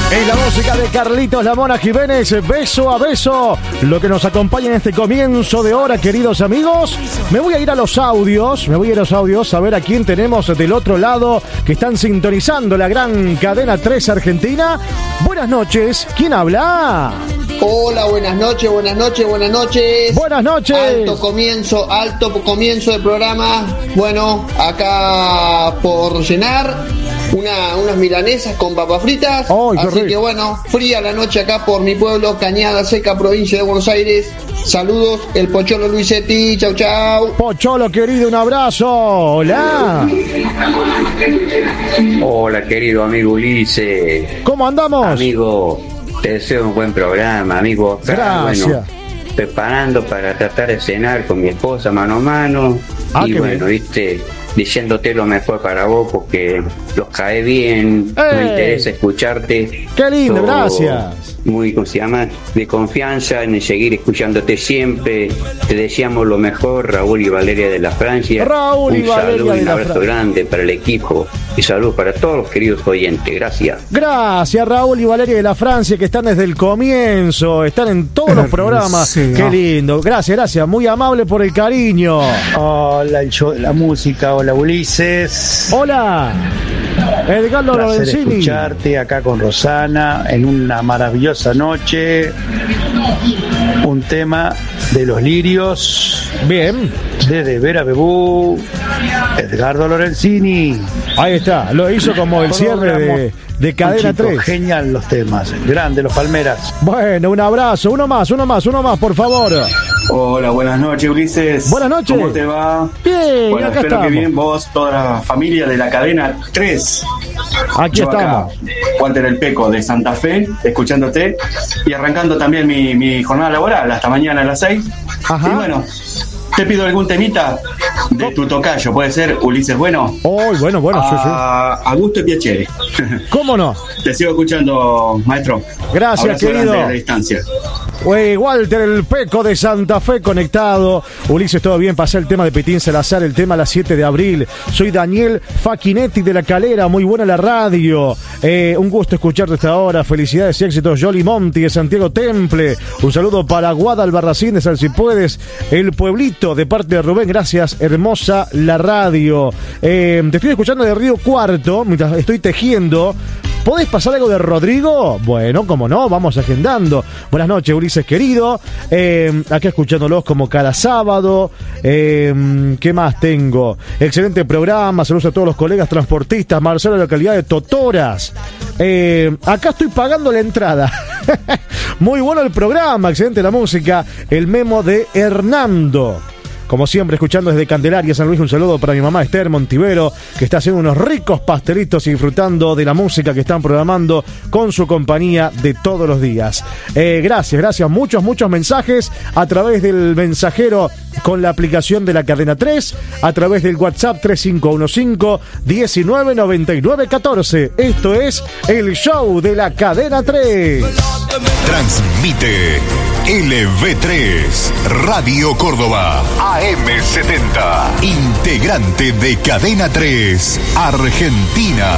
En la música de Carlitos La Mona Jiménez, beso a beso, lo que nos acompaña en este comienzo de hora, queridos amigos. Me voy a ir a los audios, a ver a quién tenemos del otro lado que están sintonizando la gran cadena 3 Argentina. Buenas noches, ¿quién habla? Hola, buenas noches. Buenas noches. Alto comienzo del programa. Bueno, acá por cenar unas milanesas con papas fritas. Oh, así que bueno, fría la noche acá por mi pueblo, Cañada Seca, provincia de Buenos Aires. Saludos, el Pocholo Luisetti. Chau, chau. Pocholo, querido, un abrazo. Hola. Hola, querido amigo Ulises. ¿Cómo andamos? Amigo, te deseo un buen programa, amigo. Gracias. Bueno, preparando para tratar de cenar con mi esposa mano a mano. Y bueno, bien. viste, diciéndote lo mejor para vos porque los cae bien. Me interesa escucharte. Qué lindo, gracias. Muy, ¿cómo se llama? De confianza en seguir escuchándote siempre. Te deseamos lo mejor, Raúl y Valeria de la Francia. Raúl y un Valeria saludo y de un la abrazo grande para el equipo y salud para todos los queridos oyentes. Gracias. Gracias, Raúl y Valeria de la Francia, que están desde el comienzo, están en todos los programas. Sí, Qué lindo. Gracias, muy amable por el cariño. Hola, el show de la música. Hola, Ulises. Hola, Edgardo Placer Lorenzini. escucharte acá con Rosana en una maravillosa noche. Un tema de los Lirios. Bien, Desde Vera Bebú, Edgardo Lorenzini. ahí está, lo hizo como el cierre de Cadena Un chico 3. Genial los temas. Grande los Palmeras. Bueno, un abrazo, uno más, por favor. Hola, buenas noches, Ulises. Buenas noches. ¿Cómo te va? Bien, Bueno, acá espero estamos. que bien vos, toda la familia de la cadena 3. Aquí Yo acá, estamos. Walter El Peco de Santa Fe, escuchándote y arrancando también mi jornada laboral hasta mañana a las 6. Ajá. Y bueno, te pido algún temita de tu tocayo, puede ser Ulises Bueno. Oh, bueno, a Augusto Piacere. sí. ¿Cómo no? Te sigo escuchando, maestro. Gracias, Abrazo querido. grande a la distancia. Walter El Peco de Santa Fe conectado. Ulises, ¿todo bien? Pasé el tema de Petín Salazar, el tema a las 7 de abril. Soy Daniel Facchinetti de La Calera, muy buena la radio. Un gusto escucharte hasta ahora. Felicidades y éxitos. Jolly Monti de Santiago Temple. Un saludo para Guada Albarracín de Salsipuedes, el pueblito, de parte de Rubén. Gracias, hermosa la radio. Te estoy escuchando de Río Cuarto mientras estoy tejiendo. ¿Podés pasar algo de Rodrigo? Bueno, como no, vamos agendando. Buenas noches, Ulises querido. Acá escuchándolos como cada sábado. ¿Qué más tengo? Excelente programa. Saludos a todos los colegas transportistas. Marcelo de la localidad de Totoras. Acá estoy pagando la entrada. Muy bueno el programa, excelente la música. El memo de Hernando. Como siempre, escuchando desde Candelaria, San Luis, un saludo para mi mamá Esther Montivero, que está haciendo unos ricos pastelitos y disfrutando de la música que están programando con su compañía de todos los días. Gracias. Muchos mensajes a través del mensajero con la aplicación de la Cadena 3, a través del WhatsApp 3515-199914. Esto es el show de la Cadena 3. Transmite LV3 Radio Córdoba AM70, integrante de Cadena 3 Argentina.